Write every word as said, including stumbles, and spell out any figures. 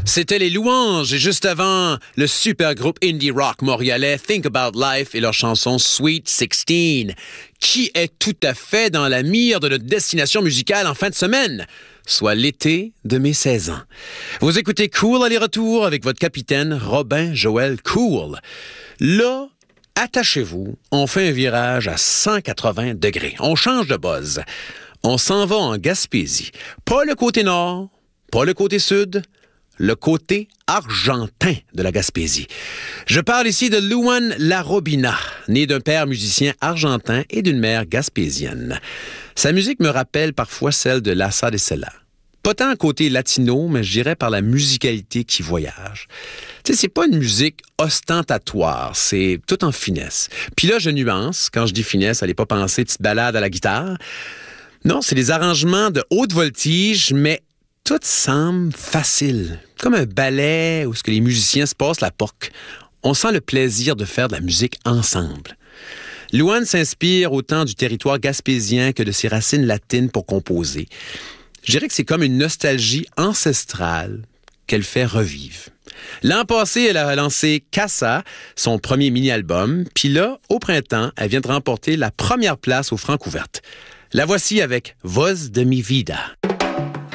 C'était les Louanges et juste avant, le super groupe indie rock montréalais Think About Life et leur chanson Sweet sixteen, qui est tout à fait dans la mire de notre destination musicale en fin de semaine, soit l'été de mes seize ans. Vous écoutez Cool aller-retour avec votre capitaine Robin Joël Cool. Là, attachez-vous, on fait un virage à cent quatre-vingts degrés. On change de buzz. On s'en va en Gaspésie. Pas le côté nord, pas le côté sud, le côté argentin de la Gaspésie. Je parle ici de Luan Larobina, né d'un père musicien argentin et d'une mère gaspésienne. Sa musique me rappelle parfois celle de Lassa de Sela. Pas tant côté latino, mais je dirais par la musicalité qui voyage. Tu sais, c'est pas une musique ostentatoire, c'est tout en finesse. Puis là, je nuance. Quand je dis finesse, allez pas penser petite balade à la guitare. Non, c'est des arrangements de haute voltige, mais tout semble facile. Comme un ballet où ce que les musiciens se passent la porque. On sent le plaisir de faire de la musique ensemble. Luan s'inspire autant du territoire gaspésien que de ses racines latines pour composer. Je dirais que c'est comme une nostalgie ancestrale qu'elle fait revivre. L'an passé, elle a lancé Casa, son premier mini-album, puis là, au printemps, elle vient de remporter la première place aux Francouvertes. La voici avec Voz de mi vida.